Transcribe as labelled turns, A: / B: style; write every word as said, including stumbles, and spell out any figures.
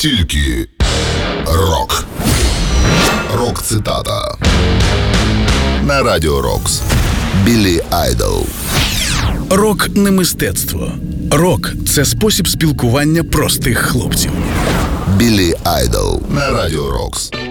A: Тільки рок. Рок-цитата. На Радіо Рокс. Біллі Айдол.
B: Рок – не мистецтво. Рок – це спосіб спілкування простих хлопців.
A: Біллі Айдол. На Радіо Рокс.